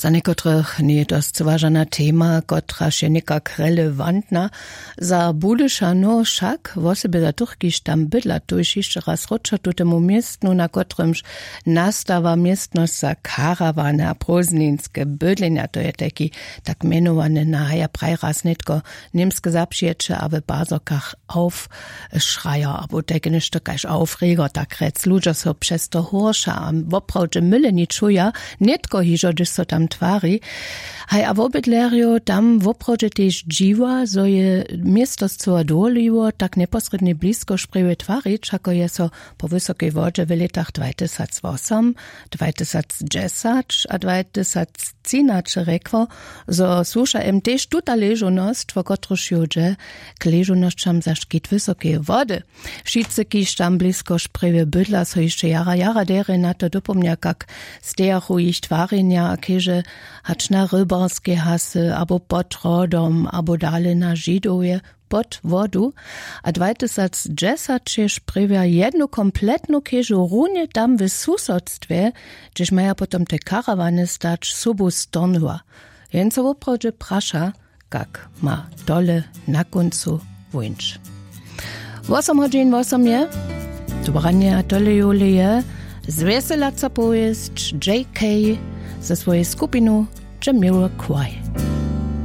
Za niekotrych nie dość ważna tema, która się niekak relevantna. Za budysza no však wosebie za tych, kiż tam bydla, tu już jeszcze raz rocza tu temu miestnu, na kotrymż nastawa miestność za karawane a prozninskie bydlenia, to je taki tak menowany na ja prajraz netko niemskie zapsiecze, a w bazokach aufschreier, abo takie nešto kaž aufreger, tak rec, ludzie so przez to horsza, a woprawdzie myle nie czuja, netko hižo, gdyż so tam tvári. Hej, a wobydlerjo tam woprawdzie też dziwa, so je miesto co doliło, tak neposrednie blisko szpreje tvárić, ako je so po wysokiej wodzie w latach 2008, 2010 a 2013 rekło, so słusza im też tuta leżoność, wo kotruż judzie k leżonościam za szkit wysokiej wody. Wszyscy, kiż tam blisko szpreje bydla, so jeszcze jara dery na to dopomnia, jak stejachu ich tvárinja, a keže hač na rybarskie hasy, abo pod rodom, abo dale na Židoje, pod wodu, a 2010 szprewia jednu kompletnu kežu runie tam w susodstwie, gdzież maja potom te karawany stać sobu stornua. Więc woprawdzie prasza, jak ma dole na końcu wunsch. Wosom hodzin, wosom je? Dobranie a dole juleje, zweselaca pojeść, JK, ze swojej skupinu Jamiroquai.